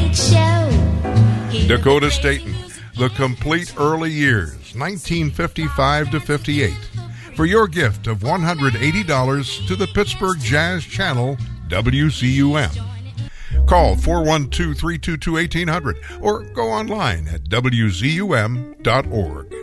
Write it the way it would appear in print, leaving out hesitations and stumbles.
light show. Dakota Staten, The Complete Early Years, 1955 to 58. For your gift of $180 to the Pittsburgh Jazz Channel, WCUM. Call 412-322-1800 or go online at WZUM.org.